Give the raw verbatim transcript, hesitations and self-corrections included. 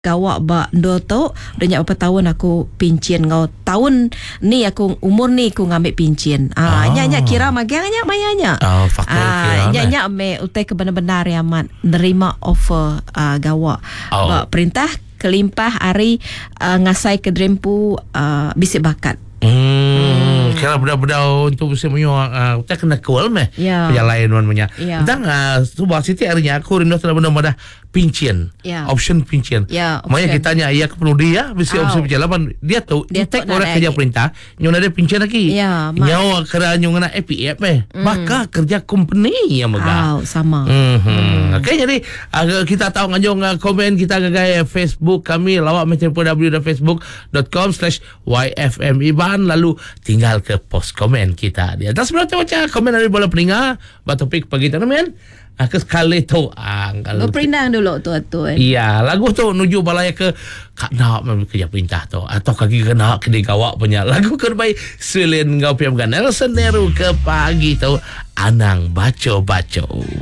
Gawak ba ndo tu dah berapa tahun aku pincin ngau tahun ni aku umur ni aku ngambil pincin ah, ah. nya kira magang nya mayanya oh, ah nya nya me utai ke benar-benar amat nerima offer uh, gawak oh. ba perintah kelimpah hari uh, ngasai ke drempu uh, bisik bakat Hmm, kira budak-budak untuk musim menyo uh, kita kena kual meh. Yeah. Perjalanan punya. Yeah. Tentang uh, subah siti harinya aku rindu telah benar-benar pincin. Yeah. Option pincin. Yeah, Maya kita tanya iya ke penuh dia mesti oh. option perjalanan dia tu dia take orang kerja perintah nyon ada pincin lagi. Yeah, nyawa kerja nyon na A P F meh. Mm. Maka kerja company yang megah. Oh, sama. Mm-hmm. Mm. Okay, jadi uh, kita tahu ngajong uh, komen kita gaya Facebook kami lawak macam w w w dot facebook dot com slash y f m iban lalu tinggal ke post komen kita di atas berapa macam komen dari bola peninga batopik pagi tu men aku sekali tu ang kalau perinang dulu tu tu iya lagu tu nuju balai ke kak nak kerja perintah tu atau kaki kena ke gawak punya lagu kerbai Sulin ngau piam gan Nelson Neru ke pagi tu anang baco-baco.